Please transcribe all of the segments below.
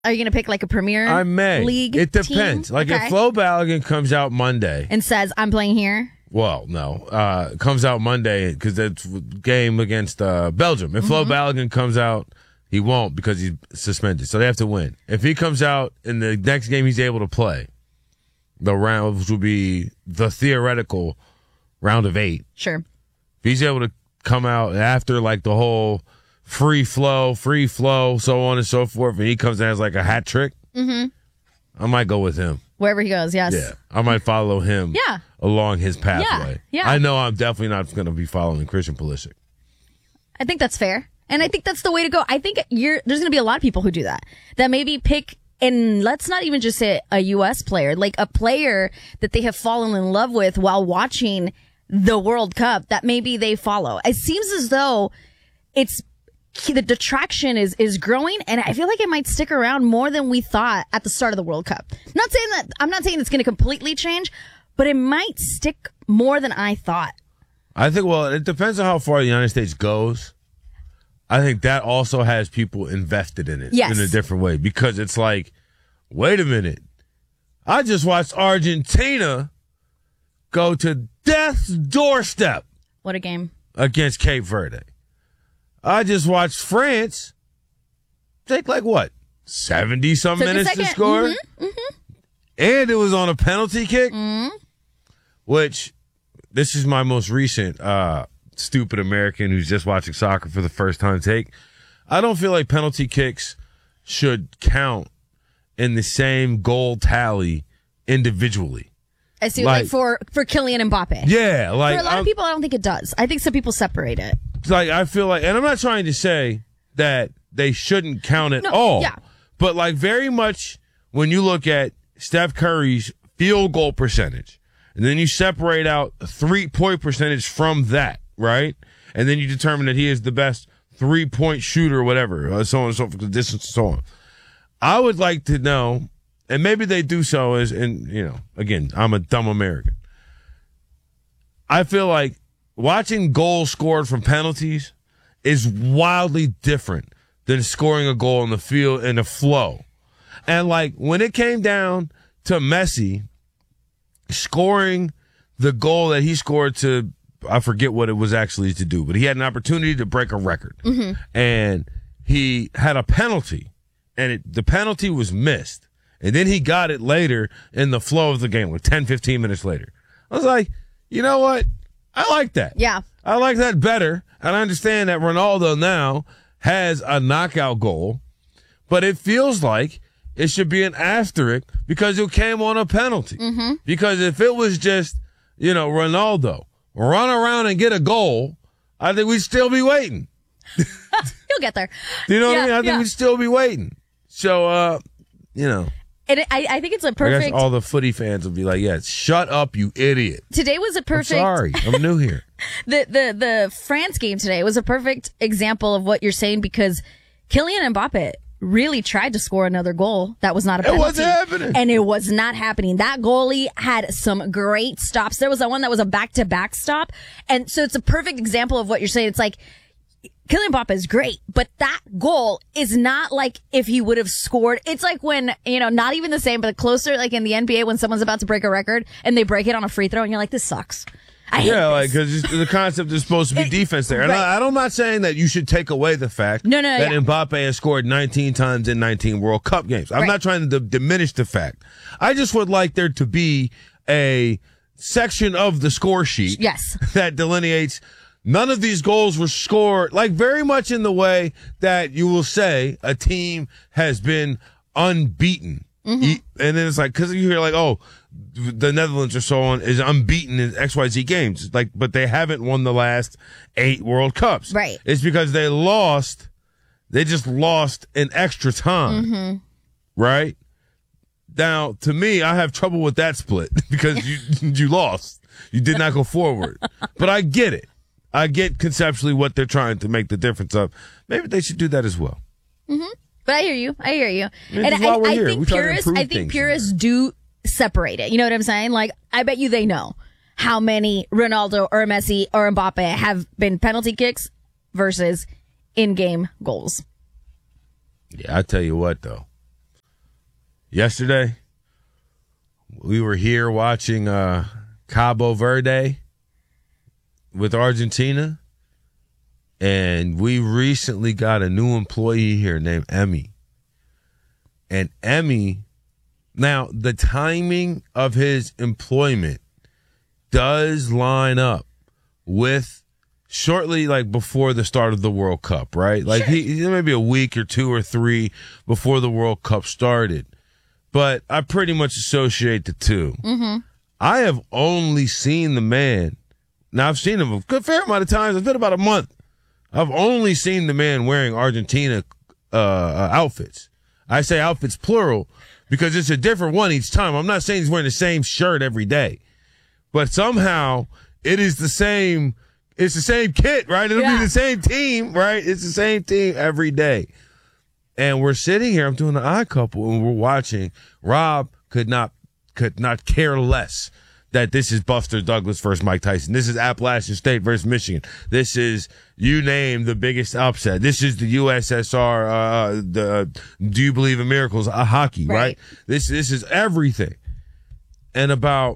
Are you going to pick like a Premier I may. League It depends. team? Like if Flo Balogun comes out Monday. And says, I'm playing here? Well, no. Comes out Monday because it's game against Belgium. If Flo Balogun comes out, he won't because he's suspended. So they have to win. If he comes out in the next game he's able to play, the rounds will be the theoretical round of 8. Sure. If he's able to come out after like the whole free flow, so on and so forth, and he comes in as like a hat trick, I might go with him. Wherever he goes, yes. Yeah. I might follow him along his pathway. Yeah. I know I'm definitely not going to be following Christian Pulisic. I think that's fair. And I think that's the way to go. I think there's going to be a lot of people who do that maybe pick, and let's not even just say a U.S. player, like a player that they have fallen in love with while watching the World Cup that maybe they follow. It seems as though the detraction is growing, and I feel like it might stick around more than we thought at the start of the World Cup. I'm not saying it's going to completely change, but it might stick more than I thought. I think, well, it depends on how far the United States goes. I think that also has people invested in it in a different way because it's like, wait a minute. I just watched Argentina go to death's doorstep. What a game. Against Cape Verde. I just watched France take 70-some minutes to score? And it was on a penalty kick, which this is my most recent stupid American who's just watching soccer for the first time take. I don't feel like penalty kicks should count in the same goal tally individually. I see, like for Kylian Mbappe. Yeah. For a lot of people, I don't think it does. I think some people separate it. I feel like, and I'm not trying to say that they shouldn't count it all. Yeah. But very much when you look at Steph Curry's field goal percentage, and then you separate out 3-point percentage from that, right? And then you determine that he is the best 3-point shooter or whatever, so on and so forth, the distance and so on. I would like to know, and maybe they do so again, I'm a dumb American. I feel like watching goals scored from penalties is wildly different than scoring a goal in the field in the flow. And when it came down to Messi scoring the goal that he scored to, I forget what it was actually to do, but he had an opportunity to break a record. And he had a penalty, and the penalty was missed. And then he got it later in the flow of the game, 10, 15 minutes later. I was like, you know what? I like that. Yeah. I like that better. And I understand that Ronaldo now has a knockout goal, but it feels like it should be an asterisk because it came on a penalty. Because if it was just, Ronaldo, run around and get a goal, I think we'd still be waiting. You'll get there. You know what I mean? I think we'd still be waiting. So, And I think it's a perfect. I guess all the footy fans will be like, "Yeah, shut up, you idiot." Today was a perfect. I'm sorry, I'm new here. The France game today was a perfect example of what you're saying because Kylian Mbappe really tried to score another goal. That was not a penalty. It wasn't happening. And it was not happening. That goalie had some great stops. There was one that was a back-to-back stop. And so it's a perfect example of what you're saying. It's like, Kylian Mbappe is great, but that goal is not like if he would have scored. It's like when, not even the same, but closer, like in the NBA when someone's about to break a record and they break it on a free throw and you're like, this sucks. I hate this. Because the concept is supposed to be defense there. And right. I'm not saying that you should take away the fact that Mbappe has scored 19 times in 19 World Cup games. I'm not trying to diminish the fact. I just would like there to be a section of the score sheet that delineates none of these goals were scored, very much in the way that you will say a team has been unbeaten. And then it's because you hear the Netherlands or so on is unbeaten in XYZ games. But they haven't won the last 8 World Cups. Right. It's because they just lost in extra time. Right? Now, to me, I have trouble with that split because you lost. You did not go forward. But I get it. I get conceptually what they're trying to make the difference of. Maybe they should do that as well. But I hear you. And I think purists do separate it. You know what I'm saying? I bet you they know how many Ronaldo or Messi or Mbappe have been penalty kicks versus in-game goals. Yeah, I tell you what, though. yesterday, we were here watching Cabo Verde with Argentina, and we recently got a new employee here named Emmy. And Emmy, now the timing of his employment does line up with shortly like before the start of the World Cup, right? Like sure. he maybe a week or 2 or 3 before the World Cup started. But I pretty much associate the two. Mm-hmm. I have only seen the man. Now I've seen him a good fair amount of times. It's been about a month. I've only seen the man wearing Argentina outfits. I say outfits plural because it's a different one each time. I'm not saying he's wearing the same shirt every day, but somehow it is the same. It's the same kit, right? It'll be the same team, right? It's the same team every day. And we're sitting here. I'm doing the odd couple, and we're watching. Rob could not care less that this is Buster Douglas versus Mike Tyson. This is Appalachian State versus Michigan. This is, you name the biggest upset. This is the USSR, Do You Believe in Miracles, hockey, right? This is everything. And about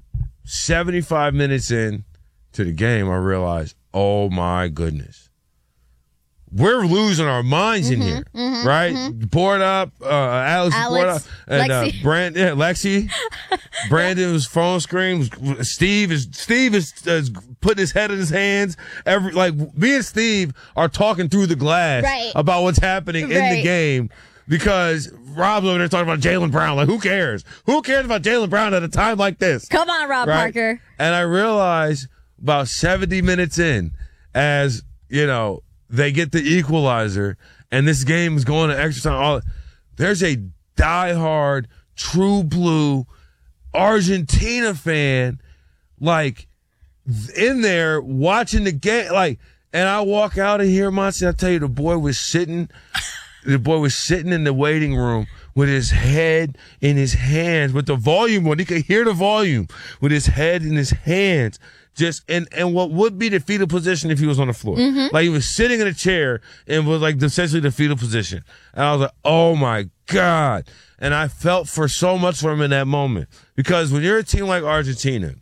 75 minutes in to the game, I realized, oh my goodness. We're losing our minds in here, right? Board up, Alex board up, and Lexi, Brandon's phone screen. Steve is putting his head in his hands. Me and Steve are talking through the glass about what's happening in the game because Rob's over there talking about Jaylen Brown. Like, who cares? Who cares about Jaylen Brown at a time like this? Come on, Rob Parker. And I realized about 70 minutes in, as you know, they get the equalizer, and this game is going to extra time. There's a diehard, true blue Argentina fan, like, in there watching the game. Like, and I walk out of here, Monty, I tell you, the boy was sitting in the waiting room with his head in his hands, with the volume on. He could hear the volume with his head in his hands. Just and what would be the fetal position if he was on the floor. Like he was sitting in a chair and was like essentially the fetal position. And I was like, oh my God. And I felt for so much for him in that moment. Because when you're a team like Argentina,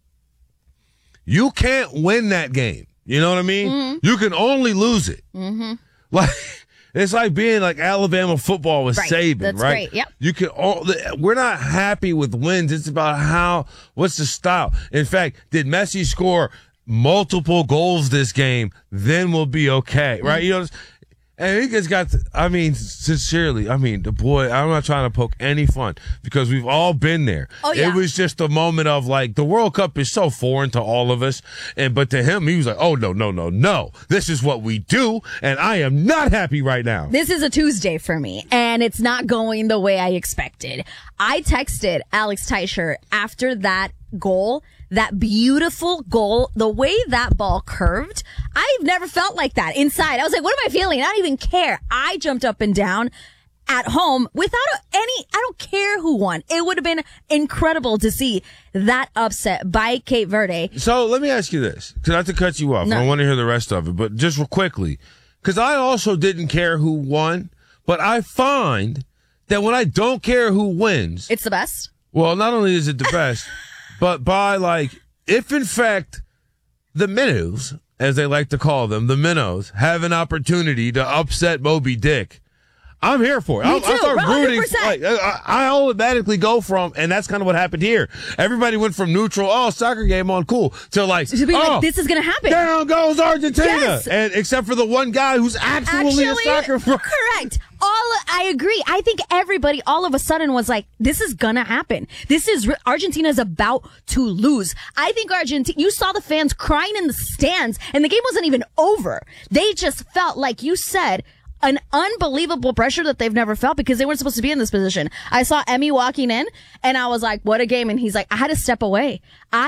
you can't win that game. You know what I mean? You can only lose it. Like, it's like being like Alabama football with Saban, That's right? Great. Yep. We're not happy with wins. It's about what's the style. In fact, did Messi score multiple goals this game? Then we'll be okay, right? You know, and he just sincerely, the boy, I'm not trying to poke any fun because we've all been there. Oh, yeah. It was just a moment of like, the World Cup is so foreign to all of us. But to him, he was like, oh, no. This is what we do. And I am not happy right now. This is a Tuesday for me, and it's not going the way I expected. I texted Alex Teicher after that goal, that beautiful goal, the way that ball curved. I've never felt like that inside. I was like, what am I feeling? I don't even care. I jumped up and down at home without I don't care who won. It would have been incredible to see that upset by Cape Verde. So let me ask you this, because not to cut you off. No. I want to hear the rest of it, but just real quickly, because I also didn't care who won, but I find that when I don't care who wins, it's the best. Well, not only is it the best, but by if in fact the minnows, as they like to call them, the minnows, have an opportunity to upset Moby Dick, I'm here for it. Me too, I start 100%. rooting. I automatically go from, and that's kind of what happened here. Everybody went from neutral, soccer game on, cool, to this is going to happen. Down goes Argentina. Yes. And except for the one guy who's actually a soccer player. Correct. I agree. I think everybody all of a sudden was like, this is gonna happen. Argentina's about to lose. I think you saw the fans crying in the stands, and the game wasn't even over. They just felt, like you said, an unbelievable pressure that they've never felt because they weren't supposed to be in this position. I saw Emmy walking in, and I was like, what a game. And he's like, I had to step away.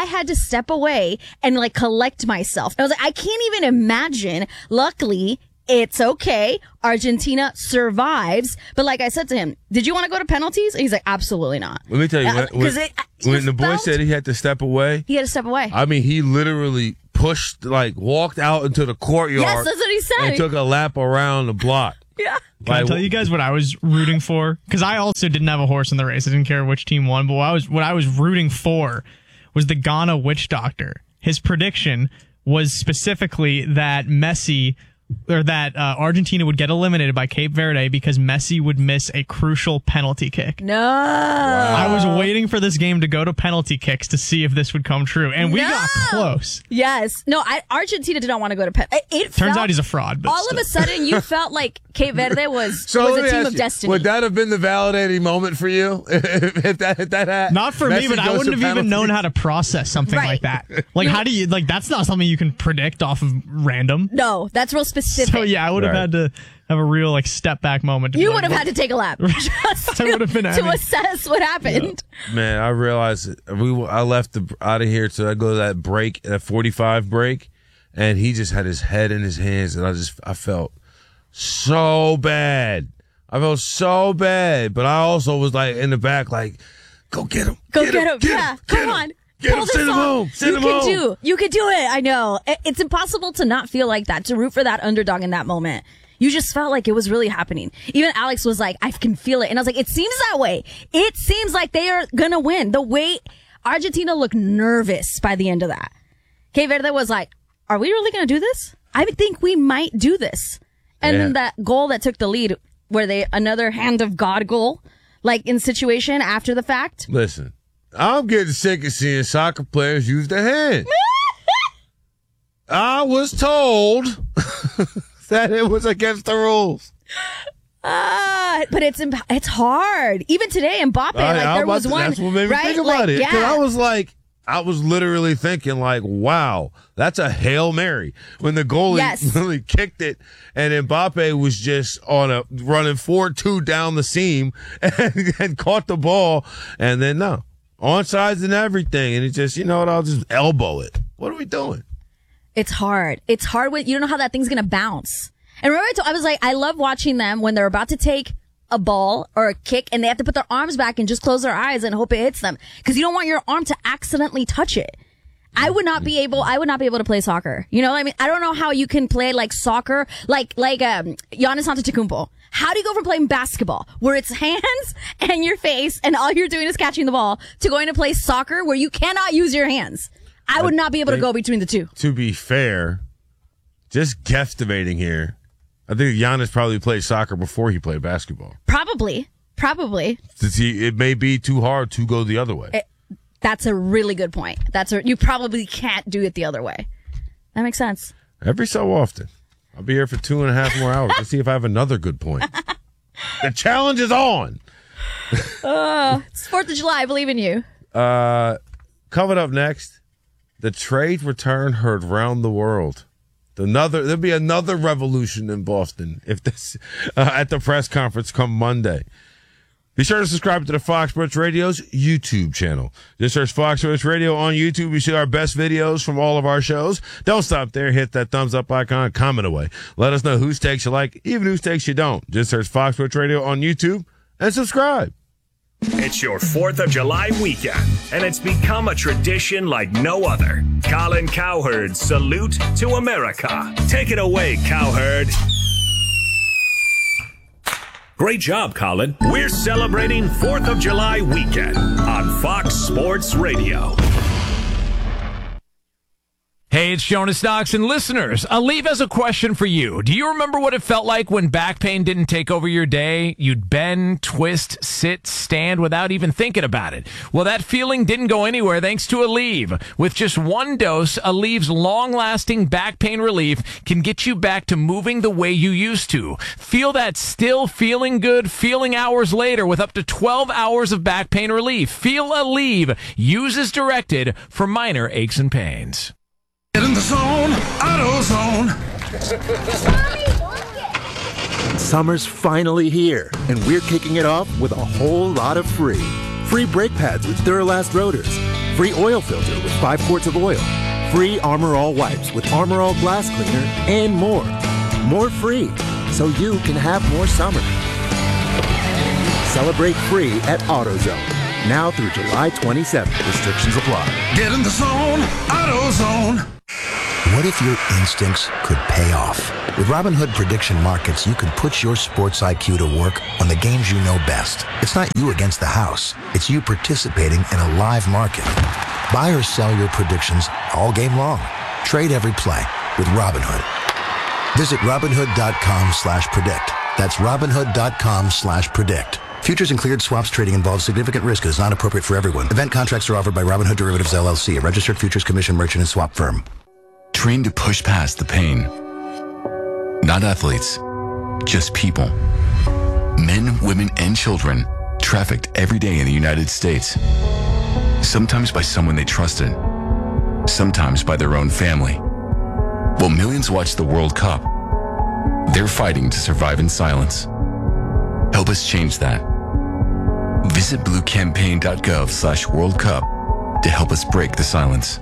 And collect myself. I was like, I can't even imagine. Luckily, it's okay. Argentina survives. But like I said to him, did you want to go to penalties? And he's like, absolutely not. Let me tell you, when the boy said he had to step away. He had to step away. He literally walked out into the courtyard. Yes, that's what he said. And took a lap around the block. Yeah. Can I tell you guys what I was rooting for? Because I also didn't have a horse in the race. I didn't care which team won. But what I was rooting for was the Ghana witch doctor. His prediction was specifically that Argentina would get eliminated by Cape Verde because Messi would miss a crucial penalty kick. No. I was waiting for this game to go to penalty kicks to see if this would come true, and we got close. Yes. No, Argentina did not want to go to penalty. Turns out he's a fraud. But all of a sudden, you felt like Cape Verde was let a me team ask of you, destiny. Would that have been the validating moment for you? if that had, not for me, but I wouldn't have even known how to process something Right. like that. Like, how do you, like, that's not something you can predict off of random. No, that's real specific. So, yeah, I would have had to have a real, like, step back moment. You would have had to take a lap just I would have been to assess what happened. Man, I realized I left out of here to go to that break, that 45 break, and he just had his head in his hands, and I felt so bad. I felt so bad, but I also was like in the back, like, go get him. Go get him. Yeah, come on. Get him, send him home. Send him home. You can do it. I know. It's impossible to not feel like that, to root for that underdog in that moment. You just felt like it was really happening. Even Alex was like, I can feel it. And I was like, it seems that way. It seems like they are going to win. The way Argentina looked nervous by the end of that. Cape Verde was like, are we really going to do this? I think we might do this. And then that goal that took the lead, where another hand of God goal, like in situation after the fact. Listen, I'm getting sick of seeing soccer players use their hands. I was told that it was against the rules. But it's hard. Even today, Mbappe, there was one. That's what made me right? think about it. Yeah. 'Cause I was literally thinking, like, wow, that's a Hail Mary. When the goalie really kicked it, and Mbappe was just running 4-2 down the seam and caught the ball, and then onsides and everything, and it just, you know what, I'll just elbow it. What are we doing? It's hard. It's hard when you don't know how that thing's gonna bounce. And remember, I was like, I love watching them when they're about to take a ball or a kick and they have to put their arms back and just close their eyes and hope it hits them, because you don't want your arm to accidentally touch it. I would not be able to play soccer. You know what I mean? I don't know how you can play like soccer, like Giannis Antetokounmpo. How do you go from playing basketball, where it's hands and your face and all you're doing is catching the ball, to going to play soccer where you cannot use your hands? I would not be able to go between the two. To be fair, just guesstimating here, I think Giannis probably played soccer before he played basketball. Probably. It may be too hard to go the other way. That's a really good point. You probably can't do it the other way. That makes sense. Every so often. I'll be here for 2.5 more hours to see if I have another good point. The challenge is on. It's 4th of July. I believe in you. Coming up next, the trade return heard round the world. There'll be another revolution in Boston if this at the press conference come Monday. Be sure to subscribe to the Fox Sports Radio's YouTube channel. Just search Fox Sports Radio on YouTube. You see our best videos from all of our shows. Don't stop there. Hit that thumbs up icon. Comment away. Let us know whose takes you like, even whose takes you don't. Just search Fox Sports Radio on YouTube and subscribe. It's your 4th of July weekend, and it's become a tradition like no other. Colin Cowherd's Salute to America. Take it away, Cowherd. Great job, Colin. We're celebrating 4th of July weekend on Fox Sports Radio. Hey, it's Jonas Knox, and listeners, Aleve has a question for you. Do you remember what it felt like when back pain didn't take over your day? You'd bend, twist, sit, stand without even thinking about it. Well, that feeling didn't go anywhere thanks to Aleve. With just one dose, Aleve's long-lasting back pain relief can get you back to moving the way you used to. Feel that still feeling good feeling hours later with up to 12 hours of back pain relief. Feel Aleve. Use as directed for minor aches and pains. Get in the zone, AutoZone. Summer's finally here, and we're kicking it off with a whole lot of free. Free brake pads with Duralast rotors. Free oil filter with 5 quarts of oil. Free Armor All wipes with Armor All glass cleaner, and more. More free, so you can have more summer. Celebrate free at AutoZone. Now through July 27th. Restrictions apply. Get in the zone, AutoZone. What if your instincts could pay off? With Robinhood Prediction Markets, you can put your sports IQ to work on the games you know best. It's not you against the house. It's you participating in a live market. Buy or sell your predictions all game long. Trade every play with Robinhood. Visit Robinhood.com/predict. That's Robinhood.com/predict. Futures and cleared swaps trading involves significant risk and is not appropriate for everyone. Event contracts are offered by Robinhood Derivatives LLC, a registered futures commission merchant and swap firm. Train to push past the pain. Not athletes, just people. Men, women, and children trafficked every day in the United States. Sometimes by someone they trusted, sometimes by their own family. While millions watch the World Cup, they're fighting to survive in silence. Help us change that. Visit bluecampaign.gov/World Cup to help us break the silence.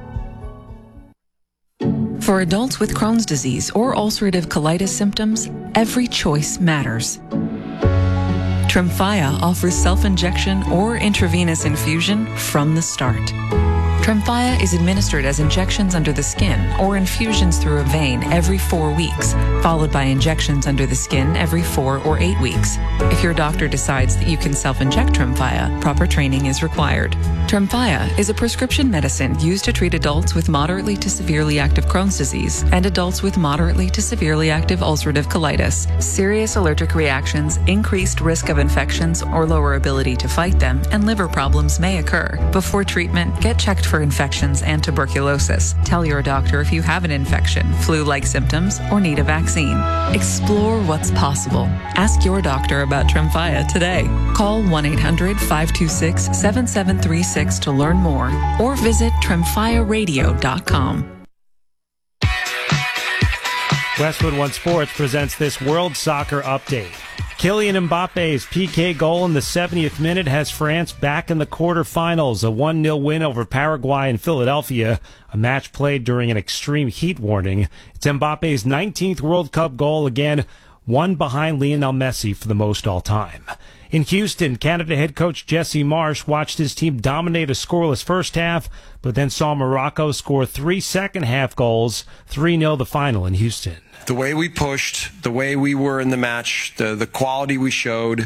For adults with Crohn's disease or ulcerative colitis symptoms, every choice matters. Tremfya offers self-injection or intravenous infusion from the start. Tremfya is administered as injections under the skin or infusions through a vein every 4 weeks, followed by injections under the skin every 4 or 8 weeks. If your doctor decides that you can self-inject Tremfya, proper training is required. Tremfya is a prescription medicine used to treat adults with moderately to severely active Crohn's disease and adults with moderately to severely active ulcerative colitis. Serious allergic reactions, increased risk of infections or lower ability to fight them, and liver problems may occur. Before treatment, get checked for infections and tuberculosis. Tell your doctor if you have an infection, flu-like symptoms, or need a vaccine. Explore what's possible. Ask your doctor about Tremfya today. Call 1-800-526-7736 to learn more or visit tremfyaradio.com. Westwood One Sports presents this World Soccer Update. Kylian Mbappe's PK goal in the 70th minute has France back in the quarterfinals, a 1-0 win over Paraguay in Philadelphia, a match played during an extreme heat warning. It's Mbappe's 19th World Cup goal, again, one behind Lionel Messi for the most all-time. In Houston, Canada head coach Jesse Marsch watched his team dominate a scoreless first half, but then saw Morocco score 3 second-half goals, 3-0 the final in Houston. The way we pushed, the way we were in the match, the quality we showed,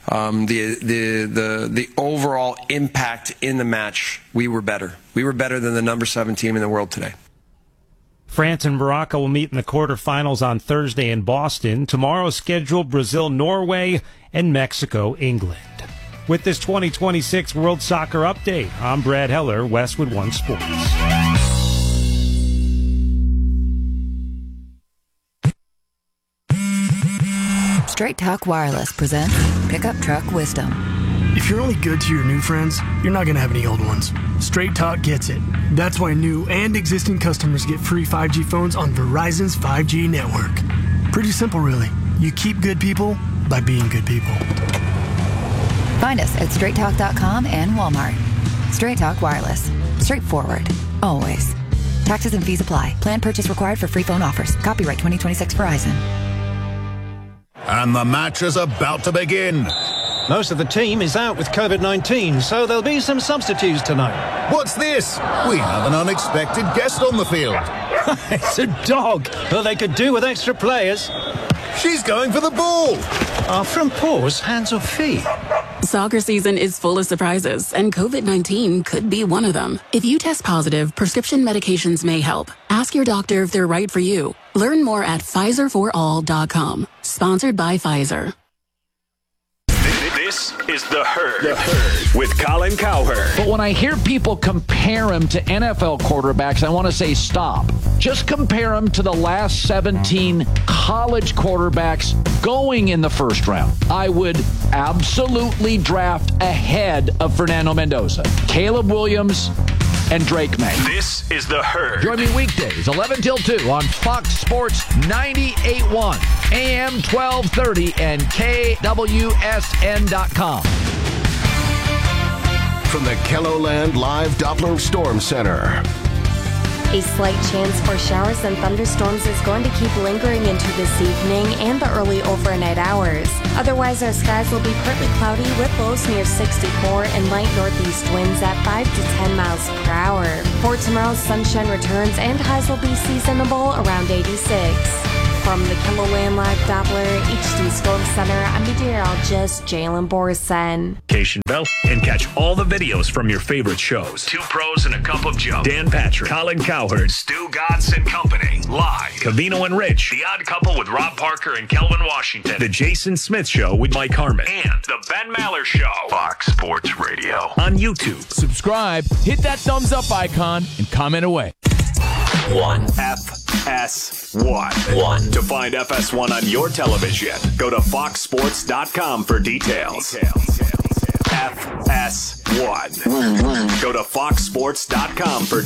the overall impact in the match, we were better. We were better than the number 7 team in the world today. France and Morocco will meet in the quarterfinals on Thursday in Boston. Tomorrow's scheduled Brazil, Norway, and Mexico, England. With this 2026 World Soccer Update, I'm Brad Heller, Westwood One Sports. Straight Talk Wireless presents Pickup Truck Wisdom. If you're only good to your new friends, you're not going to have any old ones. Straight Talk gets it. That's why new and existing customers get free 5G phones on Verizon's 5G network. Pretty simple, really. You keep good people by being good people. Find us at straighttalk.com and Walmart. Straight Talk Wireless. Straightforward. Always. Taxes and fees apply. Plan purchase required for free phone offers. Copyright 2026 Verizon. And the match is about to begin. Most of the team is out with COVID-19, so there'll be some substitutes tonight. What's this? We have an unexpected guest on the field. It's a dog, but they could do with extra players. She's going for the ball. Are from paws, hands or feet? Soccer season is full of surprises, and COVID-19 could be one of them. If you test positive, prescription medications may help. Ask your doctor if they're right for you. Learn more at PfizerForAll.com. Sponsored by Pfizer. This is The Herd with Colin Cowherd. But when I hear people compare him to NFL quarterbacks, I want to say stop. Just compare him to the last 17 college quarterbacks going in the first round. I would absolutely draft ahead of Fernando Mendoza, Caleb Williams, and Drake May. This is The Herd. Join me weekdays, 11 till 2 on Fox Sports 98.1, AM 1230, and KWSN.com. From the KELOLAND Live Doppler Storm Center, A slight chance for showers and thunderstorms is going to keep lingering into this evening and the early overnight hours. Otherwise, our skies will be partly cloudy with lows near 64 and light northeast winds at 5 to 10 miles per hour. For tomorrow, sunshine returns and highs will be seasonable around 86. From the Kimball Landmark Doppler HD Storm Center, I'm meteorologist Jalen Borson. Bell and catch all the videos from your favorite shows. Two Pros and a Cup of Joe. Dan Patrick, Colin Cowherd, Stu Gatz and Company. Live. Cavino and Rich. The Odd Couple with Rob Parker and Kelvin Washington. The Jason Smith Show with Mike Harmon. And The Ben Maller Show. Fox Sports Radio. On YouTube. Subscribe, hit that thumbs up icon, and comment away. FS1. To find FS1 on your television, go to foxsports.com for details. FS1. Go to foxsports.com for